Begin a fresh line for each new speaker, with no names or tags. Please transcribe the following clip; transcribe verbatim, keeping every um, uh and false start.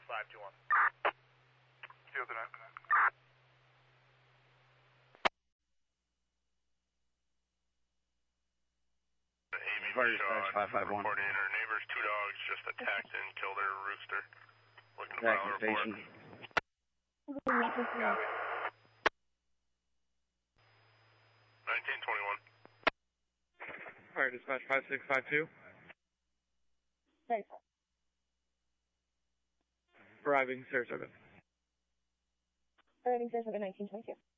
five two one.
Field nine.
Fire dispatch five five one.
Reporting her neighbor's two dogs just attacked and killed her rooster. Looking to
Back
file a
to
report.
station.
Copy. nineteen twenty-one.
Fire dispatch five six five two.
Thanks.
Arriving Sarasota.
Arriving Sarasota nineteen twenty-two.